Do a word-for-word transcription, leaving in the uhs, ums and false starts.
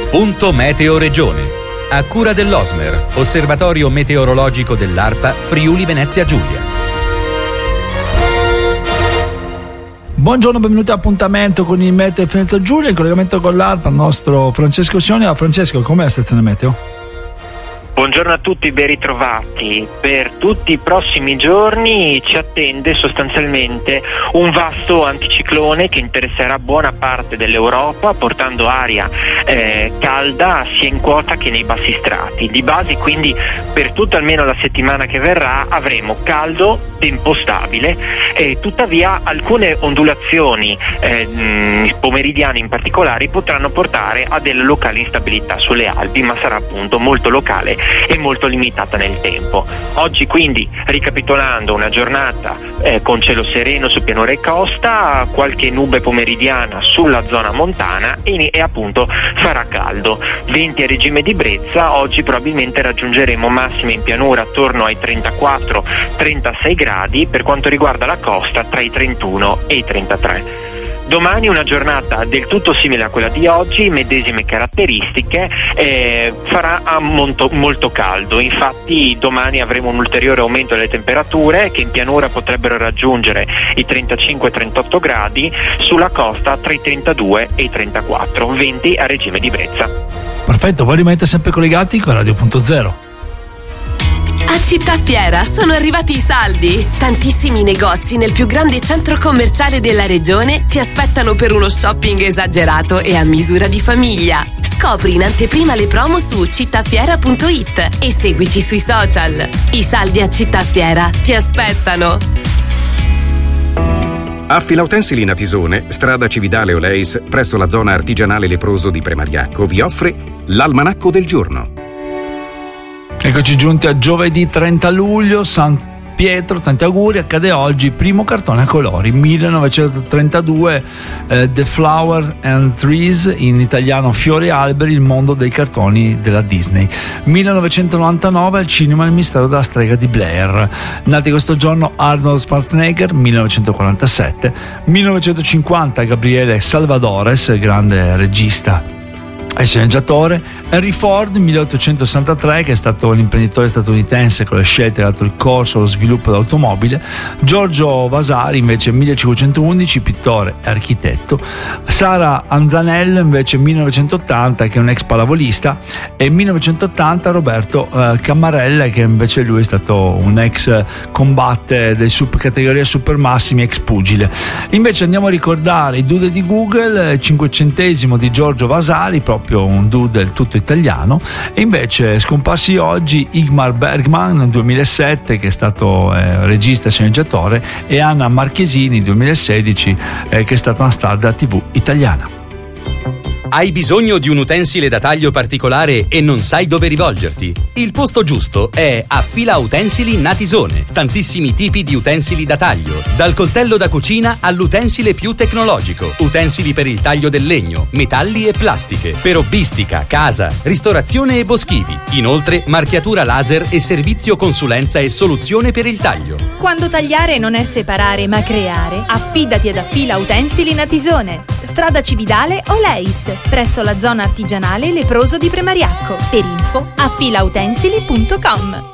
Punto Meteo Regione. A cura dell'Osmer, Osservatorio Meteorologico dell'ARPA Friuli Venezia Giulia. Buongiorno, benvenuti all'appuntamento con il Meteo Venezia Giulia, in collegamento con l'ARPA, il nostro Francesco Sioni. Ah, Francesco, com'è la stazione meteo? Buongiorno a tutti, ben ritrovati. Per tutti i prossimi giorni ci attende sostanzialmente un vasto anticiclone che interesserà buona parte dell'Europa, portando aria eh, calda sia in quota che nei bassi strati. Di base, quindi, per tutta almeno la settimana che verrà avremo caldo, tempo stabile, e tuttavia alcune ondulazioni eh, pomeridiane in particolare potranno portare a delle locali instabilità sulle Alpi, ma sarà appunto molto locale e molto limitata nel tempo. Oggi quindi, ricapitolando, una giornata eh, con cielo sereno su pianura e costa, qualche nube pomeridiana sulla zona montana e, e appunto farà caldo. Venti a regime di brezza, oggi probabilmente raggiungeremo massime in pianura attorno ai trentaquattro trentasei gradi, per quanto riguarda la costa tra i trentuno e i trentatré. Domani una giornata del tutto simile a quella di oggi, medesime caratteristiche, eh, farà molto, molto caldo. Infatti domani avremo un ulteriore aumento delle temperature che in pianura potrebbero raggiungere i trentacinque trentotto gradi, sulla costa tra i trentadue e i trentaquattro, venti a regime di brezza. Perfetto, voi rimanete sempre collegati con Radio Punto Zero. A Città Fiera sono arrivati i saldi. Tantissimi negozi nel più grande centro commerciale della regione ti aspettano per uno shopping esagerato e a misura di famiglia. Scopri in anteprima le promo su cittafiera punto it e seguici sui social. I saldi a Città Fiera ti aspettano. A Filautensili Natisone, strada Cividale Oleis, presso la zona artigianale leproso di Premariacco, vi offre l'Almanacco del Giorno. Eccoci giunti a giovedì trenta luglio, San Pietro, tanti auguri. Accade oggi primo cartone a colori, millenovecentotrentadue, eh, The Flower and Trees, in italiano Fiori e Alberi, il mondo dei cartoni della Disney. millenovecentonovantanove, al cinema Il mistero della strega di Blair. Nati questo giorno Arnold Schwarzenegger, millenovecentoquarantasette. millenovecentocinquanta, Gabriele Salvadores, grande regista e sceneggiatore. Henry Ford, milleottocentosessantatré, che è stato l'imprenditore statunitense con le scelte che ha dato il corso allo sviluppo dell'automobile. Giorgio Vasari, invece, millecinquecentoundici, pittore e architetto. Sara Anzanello, invece, millenovecentottanta, che è un ex pallavolista. E millenovecentottanta Roberto eh, Cammarella, che invece lui è stato un ex combatte del sub categoria supermassimi, ex pugile. Invece andiamo a ricordare i doodle di Google, il cinquecentesimo di Giorgio Vasari, proprio un doodle tutto italiano. E invece scomparsi oggi Ingmar Bergman nel duemilasette, che è stato eh, regista e sceneggiatore, e Anna Marchesini duemilasedici, eh, che è stata una star della tivù italiana. Hai bisogno di un utensile da taglio particolare e non sai dove rivolgerti? Il posto giusto è a Fila Utensili Natisone. Tantissimi tipi di utensili da taglio, dal coltello da cucina all'utensile più tecnologico. Utensili per il taglio del legno, metalli e plastiche, per hobbistica, casa, ristorazione e boschivi. Inoltre marchiatura laser e servizio consulenza e soluzione per il taglio. Quando tagliare non è separare ma creare, affidati ad Affila Utensili Natisone. Strada Cividale Oleis, presso la zona artigianale leproso di Premariacco. Per info affila utensili punto com.